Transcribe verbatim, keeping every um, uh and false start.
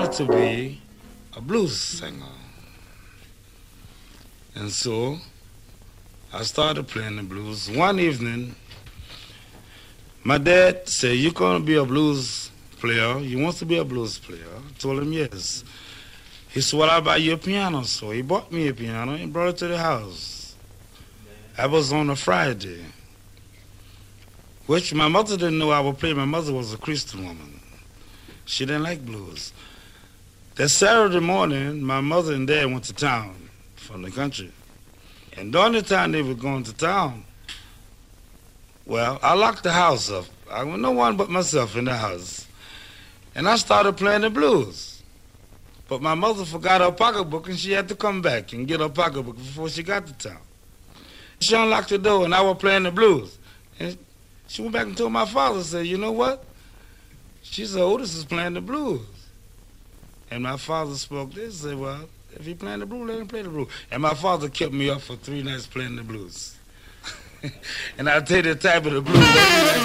wanted to be a blues singer. And so I started playing the blues. One evening, my dad said, "You're going to be a blues player? You want to be a blues player?" I told him yes. He said, "Well, I'll buy you a piano." So he bought me a piano and brought it to the house. That was on a Friday, which my mother didn't know I would play. My mother was a Christian woman. She didn't like blues. That Saturday morning, my mother and dad went to town from the country. And during the time they were going to town, well, I locked the house up. I was no one but myself in the house. And I started playing the blues. But my mother forgot her pocketbook and she had to come back and get her pocketbook before she got to town. She unlocked the door and I was playing the blues. And she went back and told my father, said, "You know what?" She said, "Otis is playing the blues." And my father spoke this, said, "Well, if he playing the blues, let him play the blues." And my father kept me up for three nights playing the blues. And I'll tell you the type of the blues.